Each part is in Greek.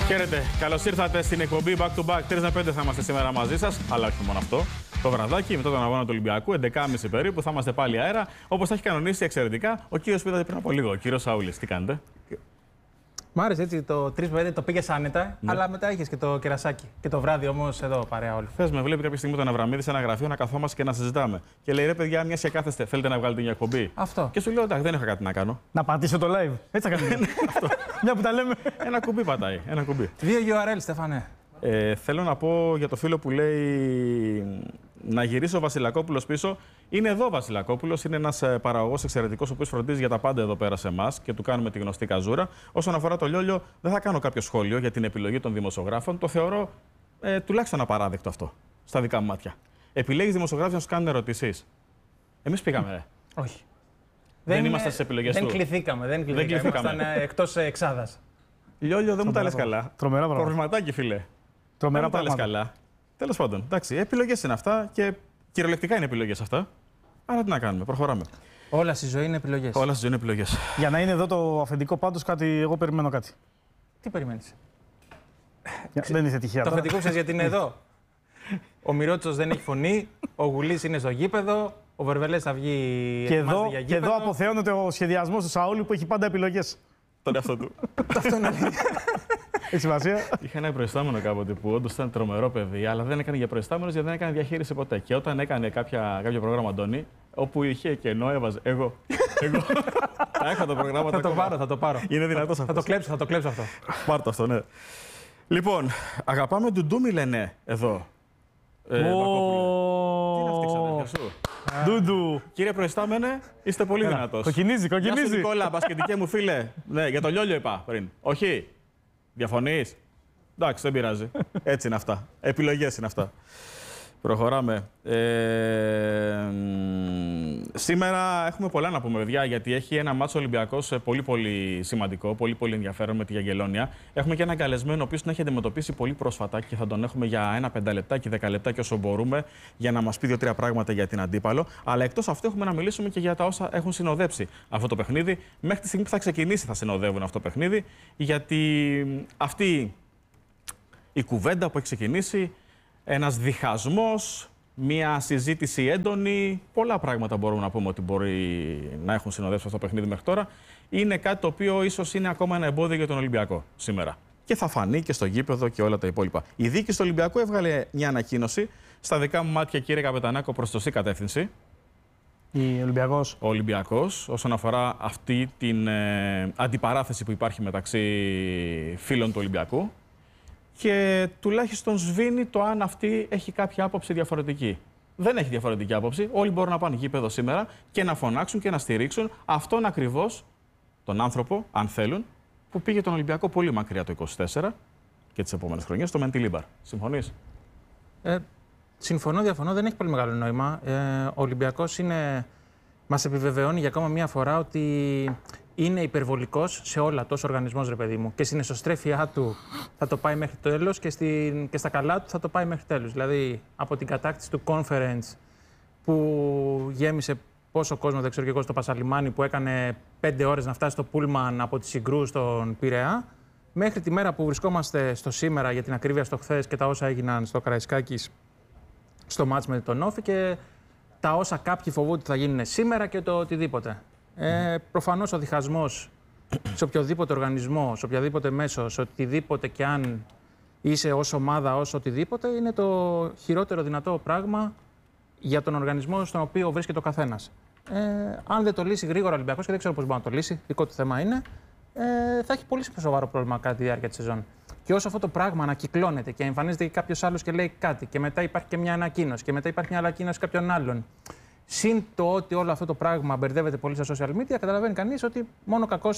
Χαίρετε. Καλώς ήρθατε στην εκπομπή Back to Back. 3 με 5 θα είμαστε σήμερα μαζί σας, αλλά όχι μόνο αυτό. Το βραδάκι μετά τον αγώνα του Ολυμπιακού, 11.30 περίπου, θα είμαστε πάλι αέρα. Όπως θα έχει κανονίσει εξαιρετικά ο κύριος που είδατε πριν από λίγο. Ο κύριος Σαούλης, τι κάνετε? Μ' άρεσε έτσι το 3 με 5 το πήγες άνετα, ναι. Αλλά μετά είχες και το κερασάκι. Και το βράδυ όμως εδώ παρέα όλοι. Χθες με βλέπει κάποια στιγμή τον Αβραμίδη σε ένα γραφείο να καθόμαστε και να συζητάμε. Και λέει: ρε παιδιά, μια και κάθεστε, θέλετε να βγάλετε μια εκπομπή? Αυτό. Και σου λέω: εντάξει, δεν έχω κάτι να κάνω. Να πατήσω το live. Έτσι θα κάνουμε. Μια που τα λέμε. Ένα κουμπί πατάει. Ένα κουμπί. 2 URL, Στέφανε. Θέλω να πω για το φίλο που λέει να γυρίσει ο Βασιλακόπουλος πίσω. Είναι εδώ ο Βασιλακόπουλος, είναι ένας παραγωγός εξαιρετικός, ο οποίος φροντίζει για τα πάντα εδώ πέρα σε εμάς και του κάνουμε τη γνωστή καζούρα. Όσον αφορά το Λιόλιο, δεν θα κάνω κάποιο σχόλιο για την επιλογή των δημοσιογράφων. Το θεωρώ τουλάχιστον απαράδεκτο αυτό, στα δικά μου μάτια. Επιλέγεις δημοσιογράφους να σου κάνουν ερωτήσεις. Εμείς πήγαμε, Όχι. Δεν είμαστε στις επιλογές του. Δεν κληθήκαμε. Ήμασταν εκτός εξάδας. Λιόλιο, δεν μου τα λες καλά. Τρομερά πράγματα. Προβληματάκι, φίλε. Τρομερά δεν μου τα λες καλά. Τέλος πάντων, εντάξει, επιλογές είναι αυτά και κυριολεκτικά είναι επιλογές αυτά. Άρα τι να κάνουμε, προχωράμε. Όλα στη ζωή είναι επιλογές. Όλα στη ζωή είναι επιλογές. Για να είναι εδώ το αφεντικό, πάντως εγώ περιμένω κάτι. Τι περιμένεις? Δεν είσαι τυχαία. Το αφεντικό ξέρεις γιατί είναι εδώ. Ο Μιρότσος δεν έχει φωνή, ο Γουλής είναι στο γήπεδο, ο Βερβελές θα βγει για γήπεδο. Και εδώ αποθεώνεται ο σχεδιασμός του Σαούλη που έχει πάντα επιλογές. Τον εαυτό του. Αυτό είναι αλήθεια. Έχει σημασία. Είχα ένα προϊστάμενο κάποτε που όντως ήταν τρομερό παιδί, αλλά δεν έκανε για προϊστάμενος γιατί δεν έκανε διαχείριση ποτέ. Και όταν έκανε κάποιο πρόγραμμα, Αντώνη, όπου είχε κενό, έβαζε εγώ. Θα έχω το πρόγραμμα. Θα το πάρω. Είναι δυνατός αυτό. Θα το κλέψω αυτό. Πάρτο αυτό, ναι. Λοιπόν, αγαπάμε ντουντούμι λένε εδώ. Τι είναι αυτή η ξαδέρφια σου? Ντούντου. Κύριε προϊστάμενε, είστε πολύ δυνατός. Κοκκινίζει. Γεια σου Νικόλα, μπασκετικέ μου φίλε. Ναι, για το Λιόλιο είπα πριν. Όχι. Διαφωνείς? Εντάξει, δεν πειράζει. Έτσι είναι αυτά. Επιλογές είναι αυτά. Προχωράμε. Σήμερα έχουμε πολλά να πούμε, παιδιά, γιατί έχει ένα μάτσο Ολυμπιακός πολύ πολύ σημαντικό, πολύ πολύ ενδιαφέρον με τη Γιαγγελόνια. Έχουμε και έναν καλεσμένο, ο οποίος την έχει αντιμετωπίσει πολύ πρόσφατα και θα τον έχουμε για ένα 5 λεπτάκι, 10 λεπτάκι όσο μπορούμε, για να μας πει 2-3 πράγματα για την αντίπαλο. Αλλά εκτός αυτού έχουμε να μιλήσουμε και για τα όσα έχουν συνοδέψει αυτό το παιχνίδι. Μέχρι τη στιγμή που θα ξεκινήσει θα συνοδεύουν αυτό το παιχνίδι, γιατί αυτή η κουβέντα που έχει ξεκινήσει, ένας διχασμός, μια συζήτηση έντονη, πολλά πράγματα μπορούμε να πούμε ότι μπορεί να έχουν συνοδεύσει αυτό το παιχνίδι μέχρι τώρα. Είναι κάτι το οποίο ίσως είναι ακόμα ένα εμπόδιο για τον Ολυμπιακό σήμερα. Και θα φανεί και στο γήπεδο και όλα τα υπόλοιπα. Η διοίκηση του Ολυμπιακού έβγαλε μια ανακοίνωση, στα δικά μου μάτια, κύριε Καπετανάκο, προς σωστή κατεύθυνση. Ο Ολυμπιακός, όσον αφορά αυτή την αντιπαράθεση που υπάρχει μεταξύ φίλων του Ολυμπιακού. Και τουλάχιστον σβήνει το αν αυτή έχει κάποια άποψη διαφορετική. Δεν έχει διαφορετική άποψη. Όλοι μπορούν να πάνε γήπεδο σήμερα και να φωνάξουν και να στηρίξουν αυτόν ακριβώς τον άνθρωπο, αν θέλουν, που πήγε τον Ολυμπιακό πολύ μακριά το 24 και τις επόμενες χρονιές, το Μεντιλίμπαρ. Συμφωνείς? Συμφωνώ, διαφωνώ. Δεν έχει πολύ μεγάλο νόημα. Ο Ολυμπιακός μας επιβεβαιώνει για ακόμα μία φορά ότι είναι υπερβολικός σε όλα, τόσο οργανισμός, ρε παιδί μου. Και στην εσωστρέφειά του θα το πάει μέχρι το τέλος και στα καλά του θα το πάει μέχρι τέλος. Δηλαδή, από την κατάκτηση του conference που γέμισε πόσο κόσμο, δεν ξέρω και εγώ, στο Πασαλιμάνι, που έκανε 5 ώρες να φτάσει στο Πούλμαν από τη Συγκρού στον Πειραιά, μέχρι τη μέρα που βρισκόμαστε στο σήμερα, για την ακρίβεια στο χθες και τα όσα έγιναν στο Καραϊσκάκης στο μάτς με τον Όφη και τα όσα κάποιοι φοβούνται ότι θα γίνουν σήμερα και το οτιδήποτε. Προφανώς ο διχασμός σε οποιοδήποτε οργανισμό, σε οποιαδήποτε μέσο, σε οτιδήποτε και αν είσαι ως ομάδα, ως οτιδήποτε, είναι το χειρότερο δυνατό πράγμα για τον οργανισμό στον οποίο βρίσκεται ο καθένας. Αν δεν το λύσει γρήγορα ο Ολυμπιακός, και δεν ξέρω πώς μπορεί να το λύσει, δικό του θέμα είναι, θα έχει πολύ σοβαρό πρόβλημα κατά τη διάρκεια της σεζόν. Και όσο αυτό το πράγμα ανακυκλώνεται και εμφανίζεται και κάποιος άλλος και λέει κάτι, και μετά υπάρχει και μια ανακοίνωση, και μετά υπάρχει μια ανακοίνωση κάποιον άλλον. Συν το ότι όλο αυτό το πράγμα μπερδεύεται πολύ στα social media, καταλαβαίνει κανείς ότι μόνο κακό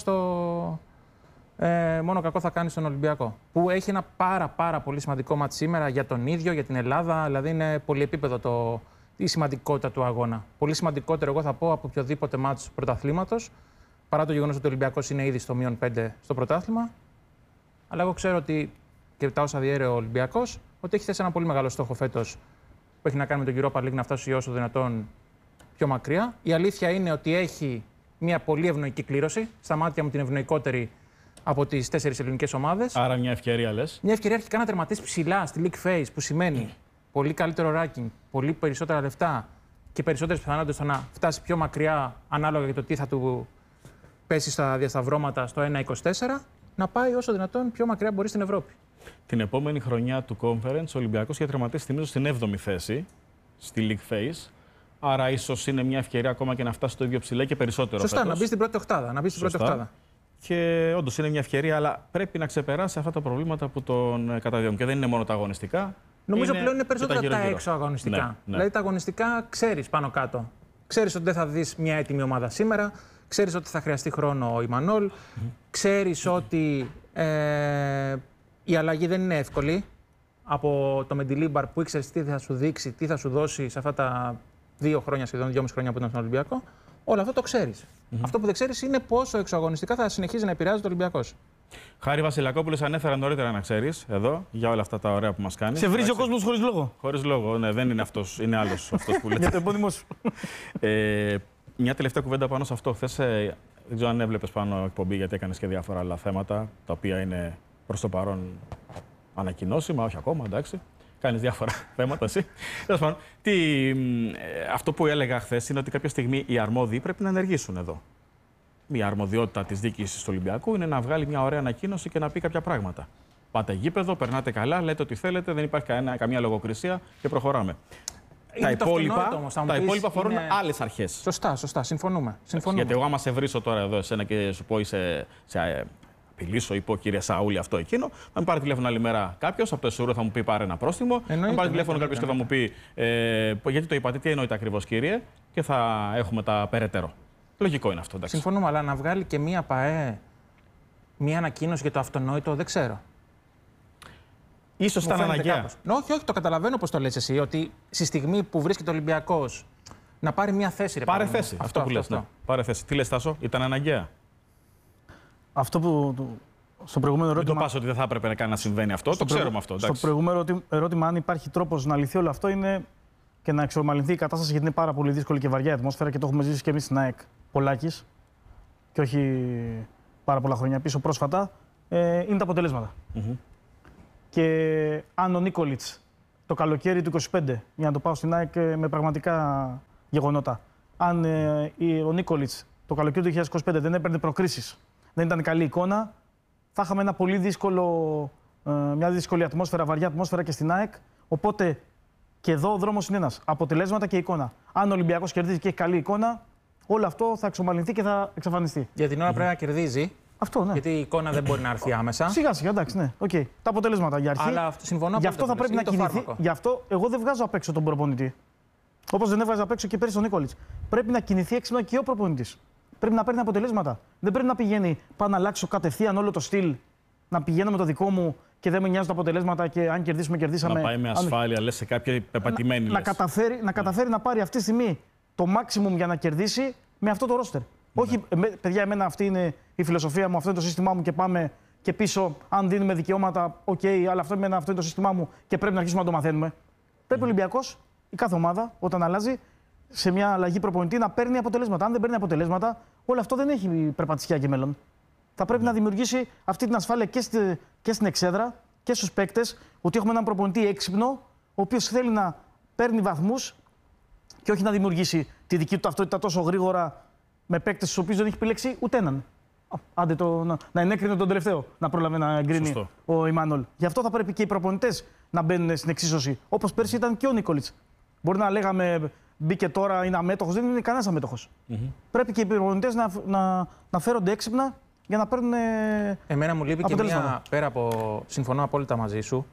θα κάνει στον Ολυμπιακό. Που έχει ένα πάρα πολύ σημαντικό μάτς σήμερα για τον ίδιο, για την Ελλάδα, δηλαδή είναι πολυεπίπεδο η σημαντικότητα του αγώνα. Πολύ σημαντικότερο, εγώ θα πω, από οποιοδήποτε μάτς πρωταθλήματος, παρά το γεγονός ότι ο Ολυμπιακός είναι ήδη στο -5 στο πρωτάθλημα. Αλλά εγώ ξέρω ότι και τα όσα διέρεε ο Ολυμπιακός, ότι έχει θέσει ένα πολύ μεγάλο στόχο φέτος που έχει να κάνει με τον Europa League να φτάσει όσο δυνατόν πιο μακριά. Η αλήθεια είναι ότι έχει μια πολύ ευνοϊκή κλήρωση, στα μάτια μου την ευνοϊκότερη από τις 4 ελληνικές ομάδες. Άρα μια ευκαιρία λες. Μια ευκαιρία αρχικά να τερματίσει ψηλά στη League Phase, που σημαίνει πολύ καλύτερο ranking, πολύ περισσότερα λεφτά και περισσότερες πιθανότητες στο να φτάσει πιο μακριά ανάλογα για το τι θα του πέσει στα διασταυρώματα στο 1-24, να πάει όσο δυνατόν πιο μακριά μπορεί στην Ευρώπη. Την επόμενη χρονιά του Conference, ο Ολυμπιακός είχε τερματίσει, θυμίζω, στην 7η θέση στη League Phase. Άρα, ίσως είναι μια ευκαιρία ακόμα και να φτάσει στο ίδιο ψηλά και περισσότερο. Σωστά, φέτος. να μπει στην πρώτη οκτάδα. Και όντως είναι μια ευκαιρία, αλλά πρέπει να ξεπεράσει αυτά τα προβλήματα που τον καταδιώκουν. Και δεν είναι μόνο τα αγωνιστικά. Νομίζω πλέον είναι περισσότερα τα γύρω-γύρω. έξω αγωνιστικά. Ναι. Δηλαδή τα αγωνιστικά ξέρεις πάνω κάτω. Ξέρεις ότι δεν θα δεις μια έτοιμη ομάδα σήμερα. Ξέρεις ότι θα χρειαστεί χρόνο ο Ιμανόλ. Ξέρεις ότι η αλλαγή δεν είναι εύκολη. Από το Μεντιλίμπαρ που ήξερες τι θα σου δείξει, τι θα σου δώσει σε αυτά τα 2 χρόνια, σχεδόν 2,5 χρόνια που ήταν στον Ολυμπιακό. Όλο αυτό το ξέρεις. Αυτό που δεν ξέρεις είναι πόσο εξωαγωνιστικά θα συνεχίζει να επηρεάζει το Ολυμπιακός. Χάρη Βασιλακόπουλος ανέφερα νωρίτερα, να ξέρεις, εδώ, για όλα αυτά τα ωραία που μας κάνει. Σε βρίζει ο κόσμος χωρίς λόγο. Χωρίς λόγο, ναι, δεν είναι αυτός, είναι άλλος αυτός που λέτε. Για το επώνυμο σου. Μια τελευταία κουβέντα πάνω σε αυτό. Χθες, δεν ξέρω αν έβλεπες πάνω εκπομπή, γιατί έκανες και διάφορα άλλα θέματα, τα οποία είναι προς το παρόν ανακοινώσιμα, όχι ακόμα, εντάξει. Κάνεις διάφορα θέματα εσύ. Τέλος πάντων, αυτό που έλεγα χθες είναι ότι κάποια στιγμή οι αρμόδιοι πρέπει να ενεργήσουν εδώ. Μια αρμοδιότητα της διοίκησης του Ολυμπιακού είναι να βγάλει μια ωραία ανακοίνωση και να πει κάποια πράγματα. Πάτε γήπεδο, περνάτε καλά, λέτε ό,τι θέλετε, δεν υπάρχει καμία λογοκρισία και προχωράμε. Τα υπόλοιπα αφορούν άλλες αρχές. Σωστά, συμφωνούμε. Γιατί εγώ, άμα σε βρίσω τώρα εδώ εσένα και σου πω απειλήσω ή πω κύριε Σαούλη αυτό εκείνο, θα μου πάρει τηλέφωνο άλλη μέρα κάποιο από το ΕΣΟΥΡΟ, θα μου πει πάρε ένα πρόστιμο. Θα μου πάρει τηλέφωνο κάποιο και θα μου πει γιατί το είπατε, τι εννοείται ακριβώς κύριε, και θα έχουμε τα περαιτέρω. Λογικό είναι αυτό. Εντάξει. Συμφωνούμε, αλλά να βγάλει και μία ΠΑΕ μία ανακοίνωση για το αυτονόητο, δεν ξέρω. Ίσως ήταν αναγκαία. Όχι, το καταλαβαίνω πώς το λες εσύ, ότι στη στιγμή που βρίσκεται ο Ολυμπιακός να πάρει μία θέση. Πάρε θέση. Αυτό που λες. Ναι. Πάρε θέση. Τι λες, Τάσο, ήταν αναγκαία? Αυτό που. Στο προηγούμενο ερώτημα. Μην το πας ότι δεν θα έπρεπε να συμβαίνει αυτό. Το ξέρουμε αυτό. Στο προηγούμενο ερώτημα, αν υπάρχει τρόπος να λυθεί όλο αυτό, είναι και να εξομαλυνθεί η κατάσταση, γιατί είναι πάρα πολύ δύσκολη και βαριά η ατμόσφαιρα και το έχουμε ζήσει και εμείς στην ΑΕΚ Πολάκης και όχι πάρα πολλά χρόνια πίσω πρόσφατα. Είναι τα αποτελέσματα. Και αν ο Νίκολιτς το καλοκαίρι του 25, για να το πάω στην ΑΕΚ με πραγματικά γεγονότα, αν ο Νίκολιτς το καλοκαίρι του 2025 δεν έπαιρνε προκρίσεις, δεν ήταν καλή εικόνα, θα είχαμε ένα πολύ δύσκολο, μια δύσκολη ατμόσφαιρα, βαριά ατμόσφαιρα και στην ΑΕΚ. Οπότε και εδώ ο δρόμος είναι ένας. Αποτελέσματα και εικόνα. Αν ο Ολυμπιακός κερδίζει και έχει καλή εικόνα, όλο αυτό θα εξομαλυνθεί και θα εξαφανιστεί. Για την ώρα πρέπει να κερδίζει. Αυτό, ναι. Γιατί η εικόνα δεν μπορεί να έρθει άμεσα. Σιγά-σιγά, εντάξει, ναι. Okay. Τα αποτελέσματα για αρχή. Αλλά συμφωνώ. Γι' αυτό θα πρέπει να κινηθεί. Γι' αυτό εγώ δεν βγάζω απ' έξω τον προπονητή. Όπως δεν έβγαζα απ' έξω και πέρυσι τον Νίκολιτς. Πρέπει να κινηθεί έξυπνα και ο προπονητής. Πρέπει να παίρνει αποτελέσματα. Δεν πρέπει να πηγαίνει πάω να αλλάξω κατευθείαν όλο το στυλ. Να πηγαίνω με το δικό μου και δεν με νοιάζουν τα αποτελέσματα και αν κερδίσουμε, κερδίσαμε. Να πάει με ασφάλεια, λες, σε κάποια πεπατημένη. Να καταφέρει να πάρει αυτή τη στιγμή το maximum για να κερδίσει με αυτό το roster. Όχι, παιδιά, εμένα αυτή είναι η φιλοσοφία μου, αυτό είναι το σύστημά μου και πάμε και πίσω. Αν δίνουμε δικαιώματα, οκ, αλλά αυτό είναι το σύστημά μου και πρέπει να αρχίσουμε να το μαθαίνουμε. Πρέπει ο Ολυμπιακός, η κάθε ομάδα, όταν αλλάζει σε μια αλλαγή προπονητή, να παίρνει αποτελέσματα. Αν δεν παίρνει αποτελέσματα, όλο αυτό δεν έχει περπατησιά και μέλλον. Θα πρέπει να δημιουργήσει αυτή την ασφάλεια και στην εξέδρα και στους παίκτες, ότι έχουμε έναν προπονητή έξυπνο, ο οποίος θέλει να παίρνει βαθμούς και όχι να δημιουργήσει τη δική του ταυτότητα τόσο γρήγορα με παίκτες στους οποίους δεν έχει επιλέξει ούτε έναν. Άντε να ενέκρινε τον τελευταίο, να πρόλαβε να εγκρίνει ο Ιμάνολ. Γι' αυτό θα πρέπει και οι προπονητές να μπαίνουν στην εξίσωση. Όπως πέρσι ήταν και ο Νίκολιτς. Μπορεί να λέγαμε μπήκε τώρα, είναι αμέτωχος, δεν είναι κανένας αμέτωχος. Πρέπει και οι προπονητές να φέρονται έξυπνα για να παίρνουν. Εμένα μου λείπει και μια. Πέρα από. Συμφωνώ απόλυτα μαζί σου.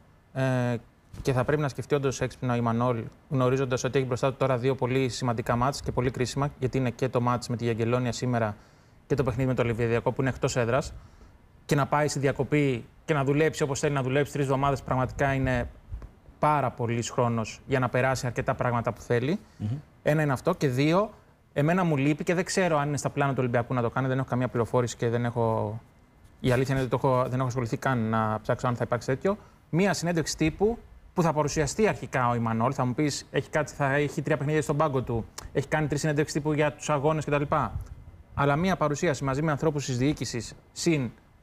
Και θα πρέπει να σκεφτεί όντως έξυπνα ο Ιμανόλ, γνωρίζοντας ότι έχει μπροστά του τώρα 2 πολύ σημαντικά μάτς και πολύ κρίσιμα, γιατί είναι και το μάτς με τη Αγγελόνια σήμερα και το παιχνίδι με το Λιβαδιακό που είναι εκτός έδρας. Και να πάει στη διακοπή και να δουλέψει όπως θέλει να δουλέψει 3 εβδομάδες, πραγματικά είναι πάρα πολύς χρόνος για να περάσει αρκετά πράγματα που θέλει. Ένα είναι αυτό. Και 2, εμένα μου λείπει και δεν ξέρω αν είναι στα πλάνα του Ολυμπιακού να το κάνει. Δεν έχω καμία πληροφόρηση και δεν έχω. Η αλήθεια είναι ότι δεν έχω ασχοληθεί καν να ψάξω αν θα υπάρξει τέτοιο. Μία συνέντευξη τύπου που θα παρουσιαστεί αρχικά ο Ιμανόλ. Θα μου πει: θα έχει 3 παιχνίδια στον πάγκο του, έχει κάνει 3 συνέντευξη τύπου για τους αγώνες κτλ. Αλλά μία παρουσίαση μαζί με ανθρώπους της διοίκησης συν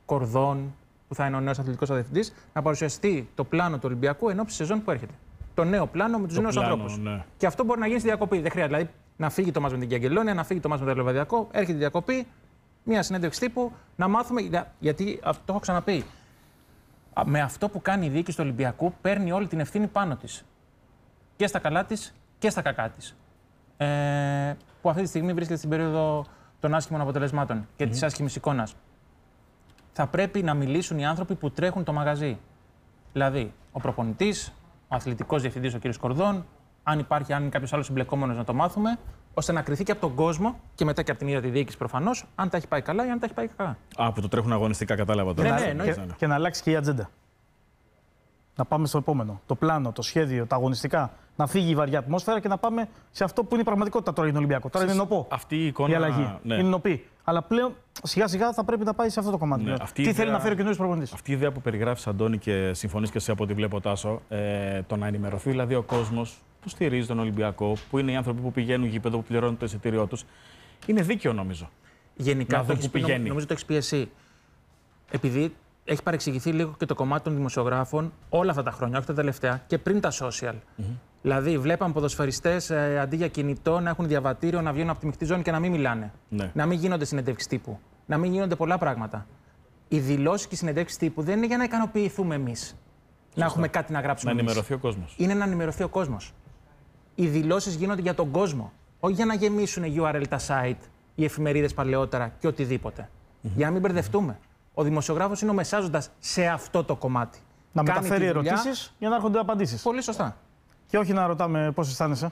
Κορδόν, που θα είναι ο νέος αθλητικός διευθυντής, να παρουσιαστεί το πλάνο του Ολυμπιακού εν ώψη σεζόν που έρχεται. Το νέο πλάνο με τους νέους ανθρώπους. Ναι. Και αυτό μπορεί να γίνει στη διακοπή. Δεν χρειάζεται δηλαδή να φύγει το μάτς με την Αγγελόνια, να φύγει το μάτς με το Λεβαδιακό. Έρχεται η διακοπή, μια συνέντευξη τύπου, να μάθουμε. Γιατί το έχω ξαναπεί. Με αυτό που κάνει η διοίκηση του Ολυμπιακού, παίρνει όλη την ευθύνη πάνω της. Και στα καλά της και στα κακά της. Που αυτή τη στιγμή βρίσκεται στην περίοδο των άσχημων αποτελεσμάτων και της άσχημης εικόνας. Θα πρέπει να μιλήσουν οι άνθρωποι που τρέχουν το μαγαζί. Δηλαδή, ο προπονητής, ο αθλητικός διευθυντής, ο κ. Κορδόν, αν είναι κάποιος άλλος εμπλεκόμενος να το μάθουμε, ώστε να κριθεί και από τον κόσμο και μετά και από την ίδια τη διοίκηση προφανώς, αν τα έχει πάει καλά ή αν τα έχει πάει κακά. Που το τρέχουν αγωνιστικά, κατάλαβα τώρα. Και να αλλάξει και η ατζέντα. Να πάμε στο επόμενο. Το πλάνο, το σχέδιο, τα αγωνιστικά. Να φύγει η βαριά ατμόσφαιρα και να πάμε σε αυτό που είναι η πραγματικότητα τώρα για τον Ολυμπιακό. Τώρα είναι νοπό. Αυτή η εικόνα. Η αλλαγή. Ναι. Είναι νοπή. Αλλά πλέον σιγά σιγά θα πρέπει να πάει σε αυτό το κομμάτι. Ναι. Τι θέλει να φέρει ο καινούριο προπονητής. Αυτή η ιδέα που περιγράφεις, Αντώνη, και συμφωνείς και εσύ από ό,τι βλέπω, Τάσο, το να ενημερωθεί δηλαδή ο κόσμος που στηρίζει τον Ολυμπιακό, που είναι οι άνθρωποι που πηγαίνουν γήπεδο, που πληρώνουν το εισιτήριό τους, είναι δίκαιο νομίζω. Γενικά νομίζω το έχεις πει εσύ. Επειδή έχει παρεξηγηθεί λίγο και το κομμάτι των δημοσιογράφων όλα αυτά τα χρόνια, όχι τα τελευταία, και πριν τα social. Δηλαδή, βλέπαμε ποδοσφαιριστές αντί για κινητό να έχουν διαβατήριο, να βγαίνουν από τη μειχτή ζώνη και να μην μιλάνε. Ναι. Να μην γίνονται συνεντεύξεις τύπου. Να μην γίνονται πολλά πράγματα. Οι δηλώσεις και οι συνεντεύξεις τύπου δεν είναι για να ικανοποιηθούμε εμείς. Να έχουμε κάτι να γράψουμε. Να ενημερωθεί ο κόσμος. Είναι να ενημερωθεί ο κόσμος. Οι δηλώσεις γίνονται για τον κόσμο. Όχι για να γεμίσουν URL τα site, οι εφημερίδες παλαιότερα και οτιδήποτε. Για να μην μπερδευτούμε. Ο δημοσιογράφος είναι ο μεσάζοντας σε αυτό το κομμάτι. Να μεταφέρει ερωτήσεις για να έρχονται απαντήσεις. Πολύ σωστά. Και όχι να ρωτάμε πώς αισθάνεσαι.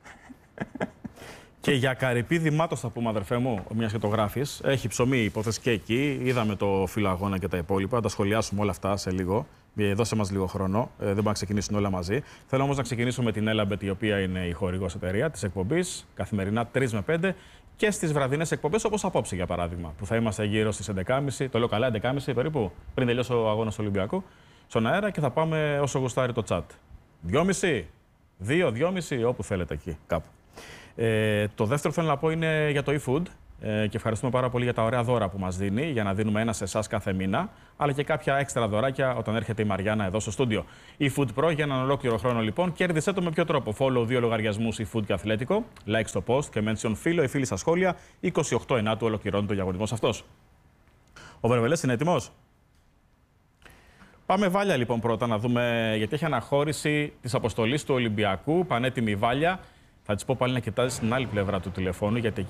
Και για Καρυπίδη Μάτος θα πούμε, αδερφέ μου, μιας και το γράφεις. Έχει ψωμί υπόθεση και εκεί. Είδαμε το φύλλο αγώνα και τα υπόλοιπα. Θα τα σχολιάσουμε όλα αυτά σε λίγο. Δώσε μας λίγο χρόνο. Δεν μπορούμε να ξεκινήσουν όλα μαζί. Θέλω όμως να ξεκινήσουμε με την Elabet, η οποία είναι η χορηγός εταιρεία της εκπομπής, καθημερινά 3 με 5 και στις βραδινές εκπομπές, όπως απόψε για παράδειγμα, που θα είμαστε γύρω στις 11.30, το λέω καλά, 11.30 περίπου, πριν τελειώσει ο αγώνας του Ολυμπιακού, στον αέρα και θα πάμε όσο γουστάρει το chat. 2.30, 2.30, όπου θέλετε εκεί, κάπου. Το δεύτερο θέλω να πω είναι για το eFood. Και ευχαριστούμε πάρα πολύ για τα ωραία δώρα που μας δίνει, για να δίνουμε ένα σε εσάς κάθε μήνα, αλλά και κάποια έξτρα δωράκια όταν έρχεται η Μαριάννα εδώ στο στούντιο. eFood Pro για έναν ολόκληρο χρόνο λοιπόν. Κέρδισε το με ποιο τρόπο? Follow 2 λογαριασμούς eFood και Αθλέτικο, like στο post και mention φίλο ή φίλη στα σχόλια. 28 Ενάτου ολοκληρώνει το διαγωνισμός αυτός. Ο Βερβελές είναι έτοιμος? Πάμε Βάλια λοιπόν πρώτα να δούμε, γιατί έχει αναχώρηση της αποστολής του Ολυμπιακού. Πανέτοιμη Βάλια. Θα της πω πάλι να κοιτάζει στην άλλη πλευρά του τηλεφώνου, γιατί